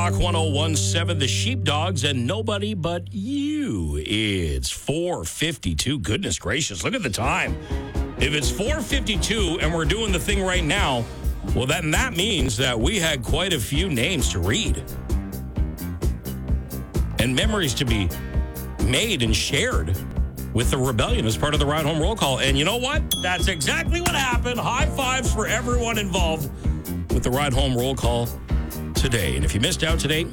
Rock 1017, the Sheepdogs, and Nobody But You. It's 4:52. Goodness gracious, look at the time. If it's 4:52 and we're doing the thing right now, well, then that means that we had quite a few names to read and memories to be made and shared with the Rebellion as part of the Ride Home Roll Call. And you know what? That's exactly what happened. High fives for everyone involved with the Ride Home Roll Call today. And if you missed out today,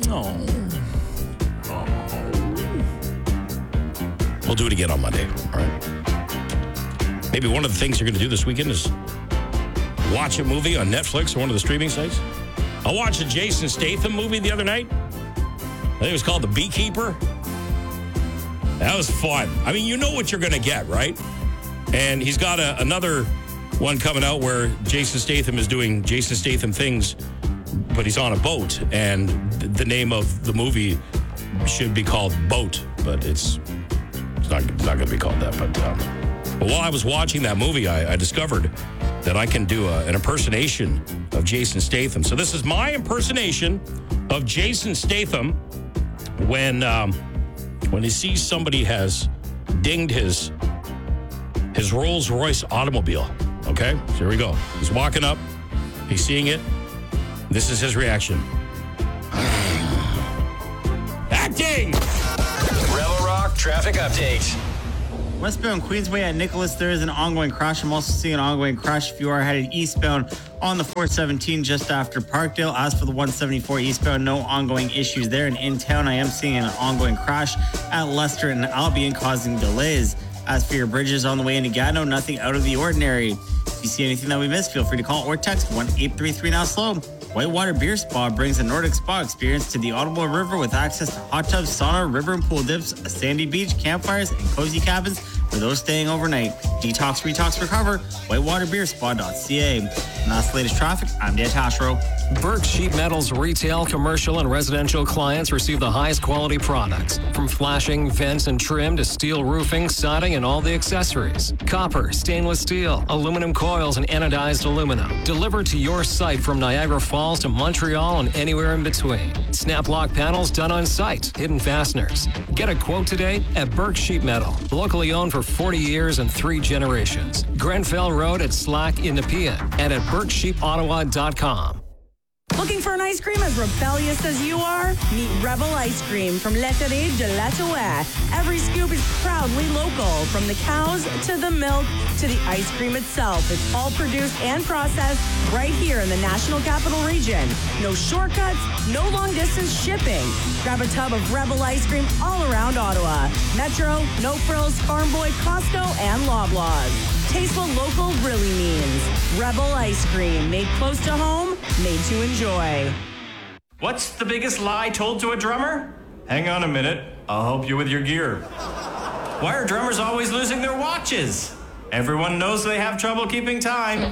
we'll do it again on Monday. All right. Maybe one of the things you're going to do this weekend is watch a movie on Netflix or one of the streaming sites. I watched a Jason Statham movie the other night. I think it was called The Beekeeper. That was fun. I mean, you know what you're going to get, right? And he's got another one coming out where Jason Statham is doing Jason Statham things, but he's on a boat. And the name of the movie should be called Boat, but it's not going to be called that. But while I was watching that movie, I discovered that I can do an impersonation of Jason Statham. So this is my impersonation of Jason Statham when he sees somebody has dinged his Rolls Royce automobile. Okay, so here we go. He's walking up. He's seeing it. This is his reaction. Acting! Rebel Rock traffic update. Westbound Queensway at Nicholas, there is an ongoing crash. I'm also seeing an ongoing crash if you are headed eastbound on the 417 just after Parkdale. As for the 174 eastbound, no ongoing issues there. And in town, I am seeing an ongoing crash at Leicester and Albion causing delays. As for your bridges on the way into Gatineau, nothing out of the ordinary. If you see anything that we missed, feel free to call or text 1-833-NOW-SLOW. Whitewater Beer Spa brings a Nordic spa experience to the Ottawa River with access to hot tubs, sauna, river and pool dips, a sandy beach, campfires, and cozy cabins for those staying overnight. Detox, retox, recover. WhitewaterBeerSpa.ca. And that's the latest traffic. I'm Dan Tashro. Burke Sheet Metal's retail, commercial, and residential clients receive the highest quality products. From flashing, vents, and trim to steel roofing, siding, and all the accessories. Copper, stainless steel, aluminum coils, and anodized aluminum. Delivered to your site from Niagara Falls to Montreal and anywhere in between. Snap lock panels done on site. Hidden fasteners. Get a quote today at Burke Sheet Metal. Locally owned for 40 years and 3 generations. Grenfell Road at Slack in Nepean and at BurkeSheepOttawa.com. Looking for an ice cream as rebellious as you are? Meet Rebel Ice Cream from Letterie de l'Ottawa. Every scoop is proudly local, from the cows to the milk to the ice cream itself. It's all produced and processed right here in the National Capital Region. No shortcuts, no long-distance shipping. Grab a tub of Rebel Ice Cream all around Ottawa. Metro, No Frills, Farm Boy, Costco, and Loblaws. Taste what local really means. Rebel Ice Cream, made close to home, made to enjoy. What's the biggest lie told to a drummer? Hang on a minute, I'll help you with your gear. Why are drummers always losing their watches? Everyone knows they have trouble keeping time.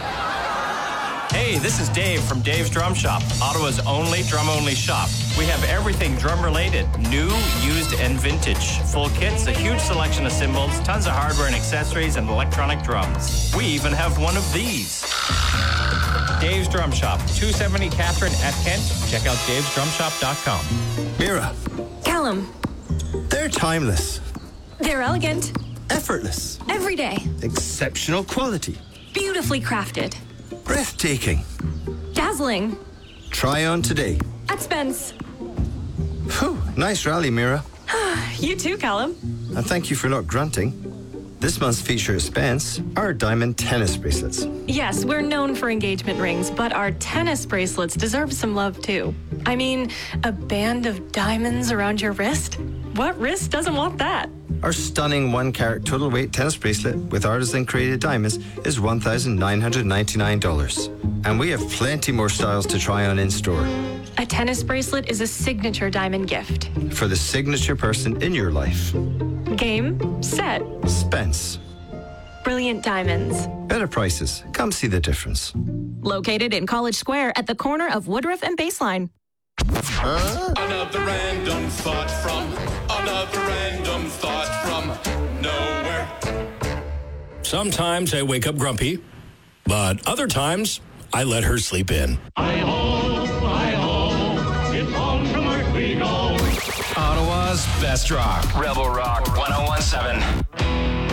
Hey, this is Dave from Dave's Drum Shop, Ottawa's only drum-only shop. We have everything drum-related, new, used, and vintage. Full kits, a huge selection of cymbals, tons of hardware and accessories, and electronic drums. We even have one of these. Dave's Drum Shop, 270 Catherine at Kent. Check out davesdrumshop.com. Mira, Callum, they're timeless, they're elegant, effortless, every day, exceptional quality, beautifully crafted, breathtaking. dazzling. Try on today. At Spence. Whew, nice rally, Mira. You too, Callum. And thank you for not grunting. This month's feature at Spence are diamond tennis bracelets. Yes, we're known for engagement rings, but our tennis bracelets deserve some love too. I mean, a band of diamonds around your wrist? What wrist doesn't want that? Our stunning 1-carat total weight tennis bracelet with artisan-created diamonds is $1,999. And we have plenty more styles to try on in-store. A tennis bracelet is a signature diamond gift. For the signature person in your life. Game, set, Spence. brilliant diamonds. Better prices. Come see the difference. Located in College Square at the corner of Woodruff and Baseline. Another random thought from nowhere. Sometimes I wake up grumpy, but other times I let her sleep in. I hope it's all down from earth we go. Ottawa's best rock. Rebel Rock 1017.